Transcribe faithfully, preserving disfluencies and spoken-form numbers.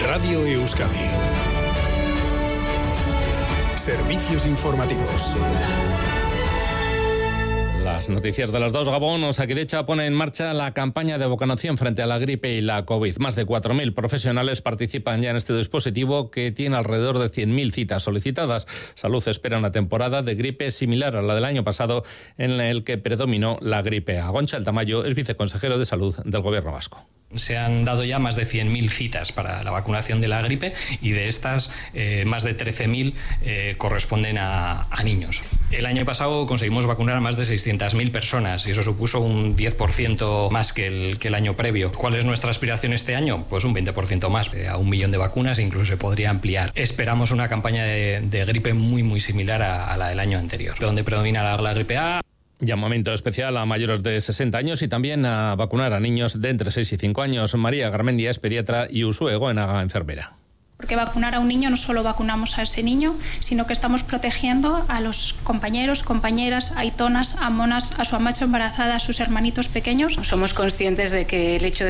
Radio Euskadi. Servicios informativos. Las noticias de las dos. Gabón. Osakidetza pone en marcha la campaña de vacunación frente a la gripe y la COVID. Más de cuatro mil profesionales participan ya en este dispositivo, que tiene alrededor de cien mil citas solicitadas. Salud espera una temporada de gripe similar a la del año pasado, en el que predominó la gripe A. Gonçal Tamayo es viceconsejero de Salud del Gobierno vasco. Se han dado ya más de cien mil citas para la vacunación de la gripe, y de estas eh, más de trece mil eh, corresponden a, a niños. El año pasado conseguimos vacunar a más de seiscientas mil personas y eso supuso un diez por ciento más que el, que el año previo. ¿Cuál es nuestra aspiración este año? Pues un veinte por ciento más, eh, a un millón de vacunas, e incluso se podría ampliar. Esperamos una campaña de, de gripe muy muy similar a, a la del año anterior, donde predomina la, la gripe A. Llamamiento especial a mayores de sesenta años y también a vacunar a niños de entre seis y cinco años. María Garmendia es pediatra y Uxue Goenaga, enfermera. Porque vacunar a un niño no solo vacunamos a ese niño, sino que estamos protegiendo a los compañeros, compañeras, aitonas, amonas, a su amacho embarazada, a sus hermanitos pequeños. Somos conscientes de que el hecho de